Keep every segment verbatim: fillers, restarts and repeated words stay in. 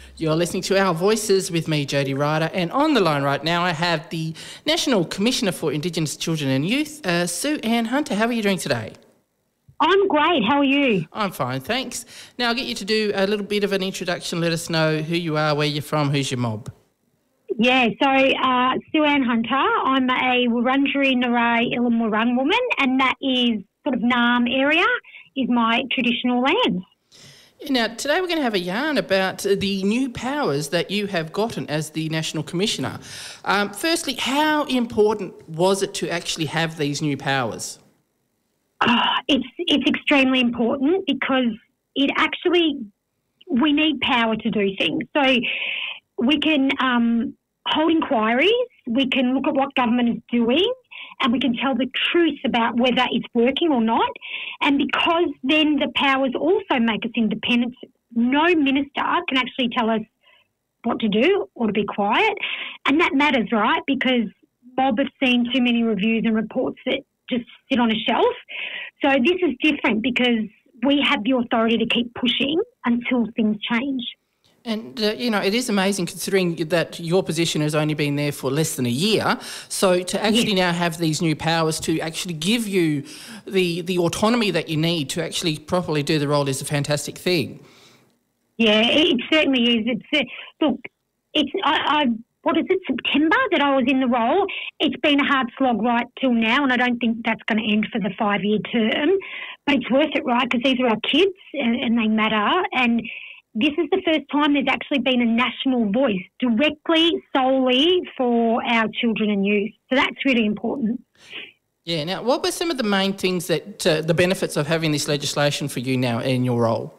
You're listening to Our Voices with me, Jody Ryder, and on the line right now I have the National Commissioner for Indigenous Children and Youth, uh, Sue Ann Hunter. How are you doing today? I'm great. How are you? I'm fine, thanks. Now I'll get you to do a little bit of an introduction. Let us know who you are, where you're from, who's your mob. Yeah, so uh, Sue Ann Hunter. I'm a Wurundjeri Narei Ilum Wurrung woman, and that is sort of Naarm area is my traditional land. Now, today we're going to have a yarn about the new powers that you have gotten as the National Commissioner. Um, firstly, how important was it to actually have these new powers? Oh, it's it's extremely important because it actually, we need power to do things. So we can um, hold inquiries, we can look at what government is doing, and we can tell the truth about whether it's working or not. And because then the powers also make us independent, no minister can actually tell us what to do or to be quiet. And that matters, right? Because Bob have seen too many reviews and reports that just sit on a shelf. So this is different because we have the authority to keep pushing until things change. And, uh, you know, it is amazing considering that your position has only been there for less than a year. So to actually yes. now have these new powers to actually give you the, the autonomy that you need to actually properly do the role is a fantastic thing. Yeah, it certainly is. It's uh, look, it's I, I what is it, September that I was in the role. It's been a hard slog right till now, and I don't think that's going to end for the five-year term. But it's worth it, right, because these are our kids and, and they matter. And this is the first time there's actually been a national voice directly, solely for our children and youth. So that's really important. Yeah. Now, what were some of the main things that, uh, the benefits of having this legislation for you now in your role?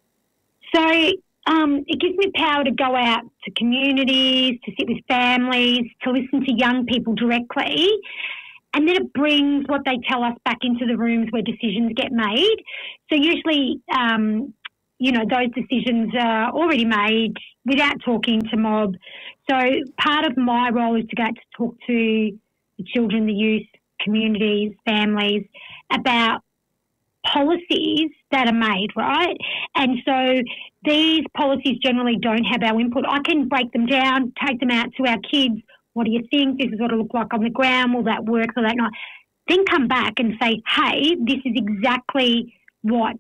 So um, it gives me power to go out to communities, to sit with families, to listen to young people directly. And then it brings what they tell us back into the rooms where decisions get made. So usually, um, you know, those decisions are already made without talking to mob. So part of my role is to go out to talk to the children, the youth, communities, families about policies that are made, right? And so these policies generally don't have our input. I can break them down, take them out to our kids. What do you think? This is what it looks like on the ground. Will that work? Will that not? Then come back and say, hey, this is exactly what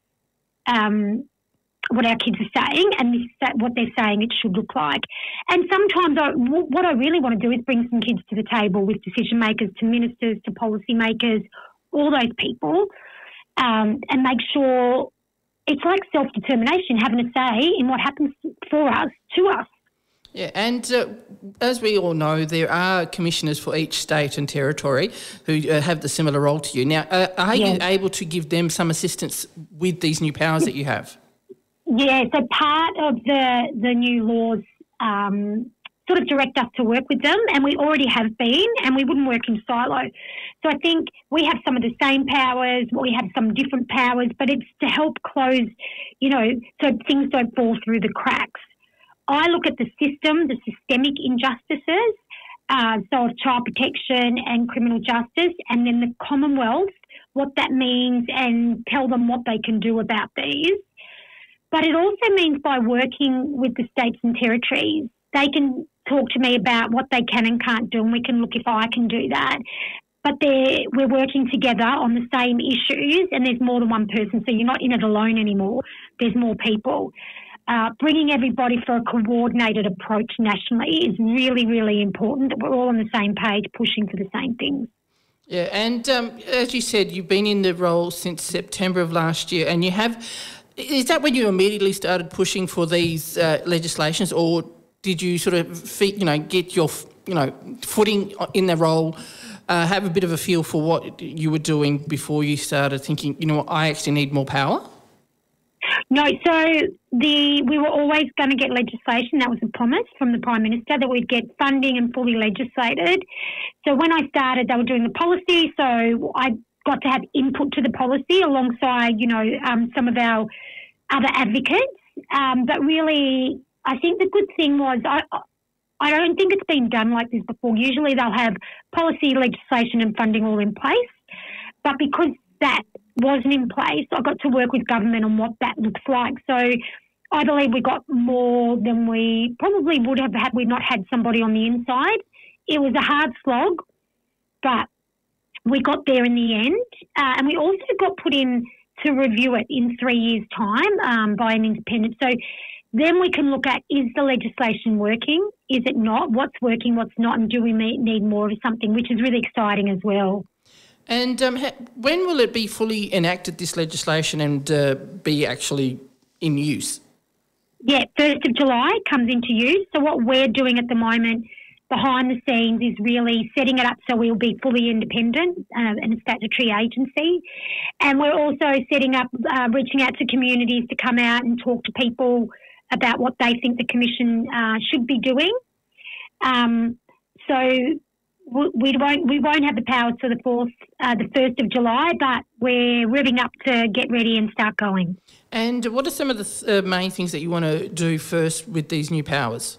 um, what our kids are saying, and this is what they're saying it should look like. And sometimes I, what I really want to do is bring some kids to the table with decision makers, to ministers, to policy makers, all those people, um, and make sure it's like self-determination, having a say in what happens for us, to us. Yeah, and uh, as we all know, there are commissioners for each state and territory who uh, have the similar role to you. Now, uh, are yes. you able to give them some assistance with these new powers that you have? Yeah, so part of the, the new laws um, sort of direct us to work with them, and we already have been, and we wouldn't work in silo. So I think we have some of the same powers, we have some different powers, but it's to help close, you know, so things don't fall through the cracks. I look at the system, the systemic injustices, uh, so of child protection and criminal justice, and then the Commonwealth, what that means, and tell them what they can do about these. But it also means by working with the states and territories, they can talk to me about what they can and can't do, and we can look if I can do that. But we're working together on the same issues, and there's more than one person, so you're not in it alone anymore. There's more people. Uh, bringing everybody for a coordinated approach nationally is really, really important, that we're all on the same page pushing for the same things. Yeah, and um, as you said, you've been in the role since September of last year, and you have... Is that when you immediately started pushing for these uh, legislations, or did you sort of, you know, get your, you know, footing in the role, uh, have a bit of a feel for what you were doing before you started thinking, you know, I actually need more power? No, so the we were always going to get legislation. That was a promise from the Prime Minister that we'd get funding and fully legislated. So when I started, they were doing the policy, so I got to have input to the policy alongside, you know, um, some of our other advocates. Um, but really, I think the good thing was I, I don't think it's been done like this before. Usually they'll have policy, legislation and funding all in place. But because that wasn't in place, I got to work with government on what that looks like. So I believe we got more than we probably would have had we not had somebody on the inside. It was a hard slog, but we got there in the end. Uh, and we also got put in to review it in three years' time um, by an independent. So then we can look at, is the legislation working? Is it not? What's working, what's not? And do we need more of something, which is really exciting as well. And um, ha- when will it be fully enacted, this legislation, and uh, be actually in use? Yeah, first of July comes into use. So what we're doing at the moment behind the scenes is really setting it up so we'll be fully independent uh, and a statutory agency. And we're also setting up, uh, reaching out to communities to come out and talk to people about what they think the Commission uh, should be doing. Um, so we won't we won't have the powers for the fourth, uh, the first of July, but we're revving up to get ready and start going. And what are some of the th- uh, main things that you want to do first with these new powers?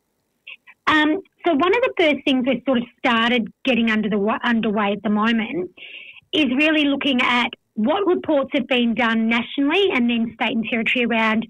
Um, so one of the first things we've sort of started getting under the underway at the moment is really looking at what reports have been done nationally and then state and territory around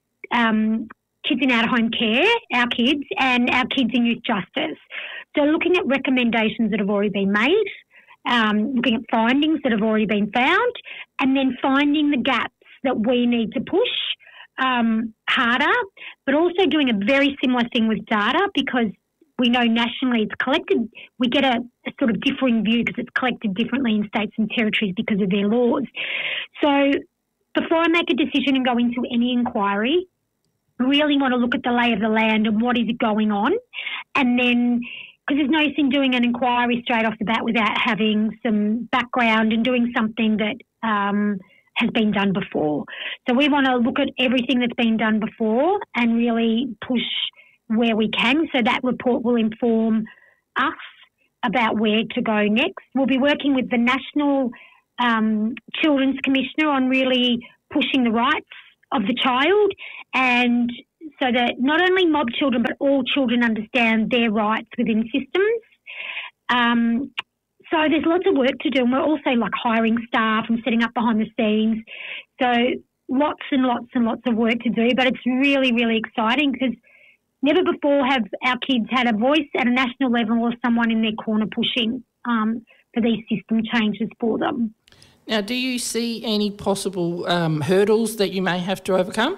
um, kids in out-of-home care, our kids, and our kids in youth justice. So looking at recommendations that have already been made, um, looking at findings that have already been found, and then finding the gaps that we need to push um, harder, but also doing a very similar thing with data, because we know nationally it's collected. We get a, a sort of differing view because it's collected differently in states and territories because of their laws. So before I make a decision and go into any inquiry, I really want to look at the lay of the land and what is going on, and then because there's no use in doing an inquiry straight off the bat without having some background and doing something that um, has been done before. So we want to look at everything that's been done before and really push where we can. So that report will inform us about where to go next. We'll be working with the National um, Children's Commissioner on really pushing the rights of the child, and so that not only mob children but all children understand their rights within systems. Um, so there's lots of work to do, and we're also like hiring staff and setting up behind the scenes. So lots and lots and lots of work to do, but it's really, really exciting because never before have our kids had a voice at a national level or someone in their corner pushing um, for these system changes for them. Now, do you see any possible um, hurdles that you may have to overcome?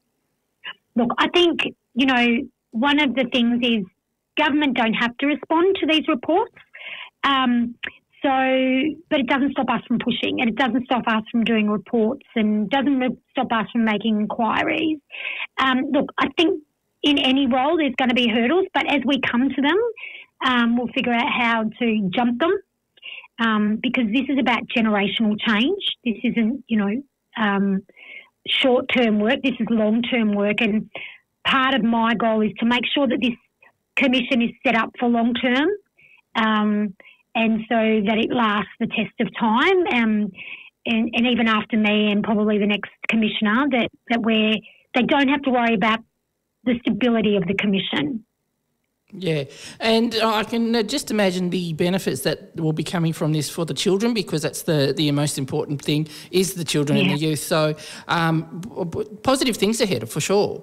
Look, I think, you know, one of the things is government don't have to respond to these reports. Um, so, but it doesn't stop us from pushing, and it doesn't stop us from doing reports, and doesn't stop us from making inquiries. Um, look, I think in any role there's going to be hurdles, but as we come to them, um, we'll figure out how to jump them. Um, because this is about generational change. This isn't, you know, um, short-term work. This is long-term work, and part of my goal is to make sure that this commission is set up for long-term, um, and so that it lasts the test of time, um, and, and even after me and probably the next commissioner, that that we're they don't have to worry about the stability of the commission. Yeah, and I can uh, just imagine the benefits that will be coming from this for the children, because that's the, the most important thing is the children yeah. and the youth. So um, positive things ahead for sure.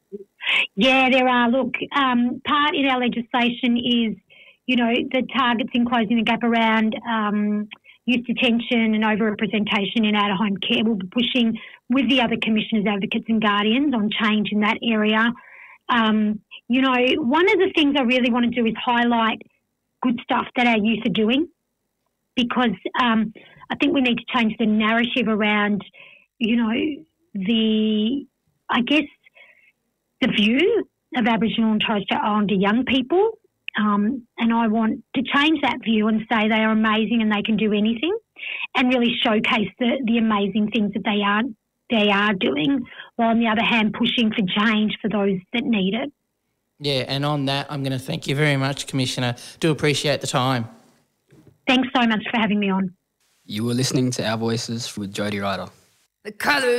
Yeah, there are. Look, um, part in our legislation is, you know, the targets in closing the gap around um, youth detention and overrepresentation in out-of-home care. We'll be pushing with the other commissioners, advocates and guardians on change in that area. Um, you know, one of the things I really want to do is highlight good stuff that our youth are doing, because um, I think we need to change the narrative around, you know, the, I guess, the view of Aboriginal and Torres Strait Islander young people. Um, and I want to change that view and say they are amazing and they can do anything, and really showcase the, the amazing things that they are they are doing, while on the other hand pushing for change for those that need it. Yeah, and on that, I'm going to thank you very much, Commissioner. Do appreciate the time. Thanks so much for having me on. You were listening to Our Voices with Jody Ryder. The colours